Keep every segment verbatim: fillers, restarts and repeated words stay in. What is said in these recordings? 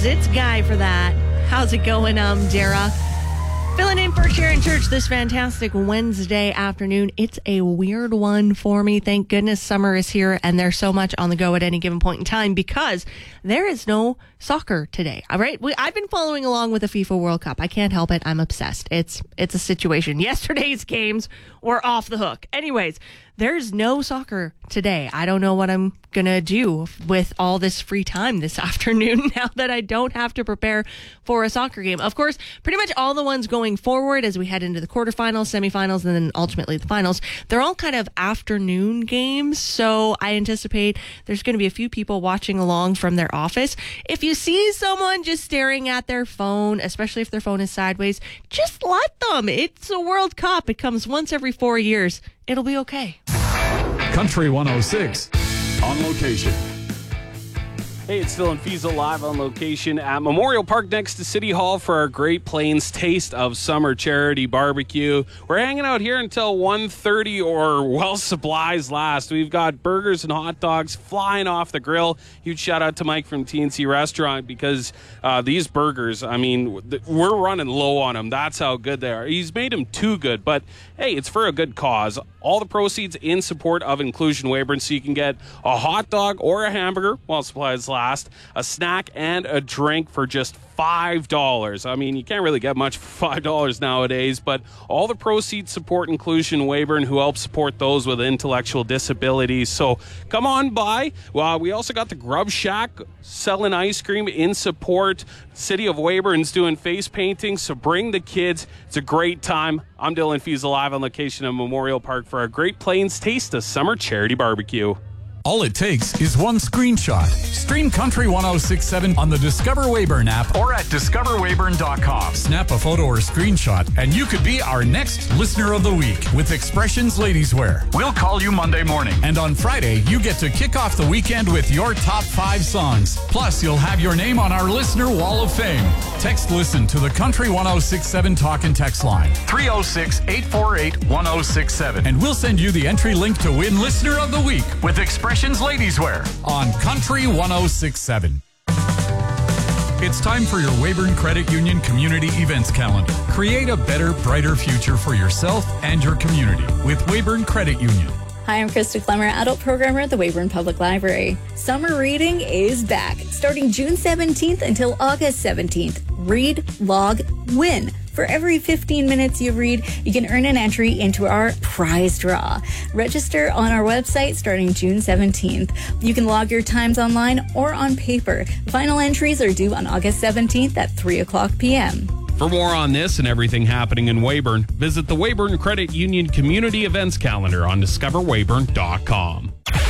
It's Guy for that. How's it going, um, Dara? Filling in for Sharon Church this fantastic Wednesday afternoon. It's a weird one for me. Thank goodness summer is here and there's so much on the go at any given point in time because there is no soccer today. All right. We, I've been following along with the FIFA World Cup. I can't help it. I'm obsessed. It's, it's a situation. Yesterday's games were off the hook. Anyways, there's no soccer today. I don't know what I'm going to do with all this free time this afternoon now that I don't have to prepare for a soccer game. Of course, pretty much all the ones going forward as we head into the quarterfinals, semifinals, and then ultimately the finals, they're all kind of afternoon games. So I anticipate there's going to be a few people watching along from their office. If you see someone just staring at their phone, especially if their phone is sideways, just let them. It's a World Cup. It comes once every four years. It'll be okay. Country one oh six on location. Hey, it's Phil and Fiesel live on location at Memorial Park next to City Hall for our Great Plains Taste of Summer Charity Barbecue. We're hanging out here until one thirty or while supplies last. We've got burgers and hot dogs flying off the grill. Huge shout out to Mike from T N C Restaurant because uh, these burgers, I mean, th- we're running low on them. That's how good they are. He's made them too good, but hey, it's for a good cause. All the proceeds in support of Inclusion Weyburn, so you can get a hot dog or a hamburger while supplies last, a snack and a drink for just five dollars. I mean, you can't really get much for five dollars nowadays, but all the proceeds support Inclusion Weyburn, who helps support those with intellectual disabilities. So come on by. Well, we also got the Grub Shack selling ice cream in support. City of Weyburn's doing face painting, so bring the kids. It's a great time. I'm Dylan Fiesel live on location at Memorial Park for our Great Plains Taste of Summer Charity Barbecue. All it takes is one screenshot. Stream Country one oh six point seven on the Discover Weyburn app or at discover weyburn dot com. Snap a photo or screenshot, and you could be our next Listener of the Week with Expressions Ladies Wear. We'll call you Monday morning. And on Friday, you get to kick off the weekend with your top five songs. Plus, you'll have your name on our Listener Wall of Fame. Text Listen to the Country one oh six point seven talk and text line. three oh six, eight four eight, one oh six seven. And we'll send you the entry link to win Listener of the Week with Expressions Ladies Wear on Country one oh six point seven. It's time for your Weyburn Credit Union Community Events Calendar. Create a better, brighter future for yourself and your community with Weyburn Credit Union. Hi, I'm Krista Clemmer, adult programmer at the Weyburn Public Library. Summer reading is back, starting June seventeenth until August seventeenth. Read, log, win. For every fifteen minutes you read, you can earn an entry into our prize draw. Register on our website starting June seventeenth. You can log your times online or on paper. Final entries are due on August seventeenth at three o'clock p.m. For more on this and everything happening in Weyburn, visit the Weyburn Credit Union Community Events Calendar on discover weyburn dot com.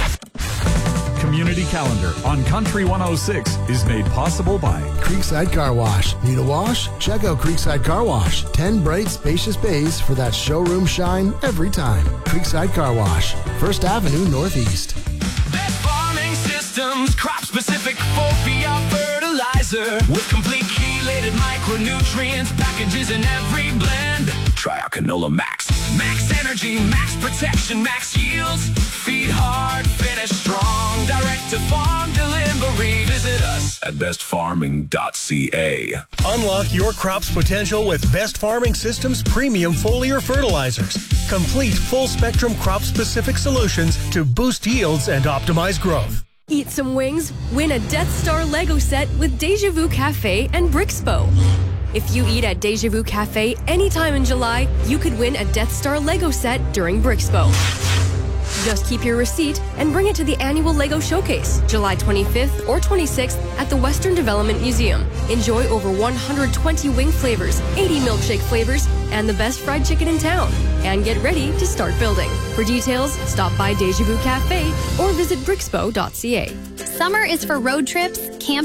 Community Calendar on Country one oh six is made possible by Creekside Car Wash. Need a wash? Check out Creekside Car Wash. Ten bright, spacious bays for that showroom shine every time. Creekside Car Wash, First Avenue Northeast. Best Farming Systems, crop-specific Fopia fertilizer with complete chelated micronutrients, packages in every blend. Try our Canola Max. Max energy, max protection, max yields. Feed hard, finish strong. Direct to farm delivery. Visit us at best farming dot c a. Unlock your crop's potential with Best Farming Systems premium foliar fertilizers. Complete full-spectrum crop-specific solutions to boost yields and optimize growth. Eat some wings, win a Death Star Lego set with Deja Vu Cafe and Brixpo. If you eat at Deja Vu Cafe anytime in July, you could win a Death Star Lego set during Brixpo. Just keep your receipt and bring it to the annual Lego Showcase, July twenty-fifth or twenty-sixth at the Western Development Museum. Enjoy over one hundred twenty wing flavors, eighty milkshake flavors, and the best fried chicken in town. And get ready to start building. For details, stop by Deja Vu Cafe or visit brixpo dot c a. Summer is for road trips, camping,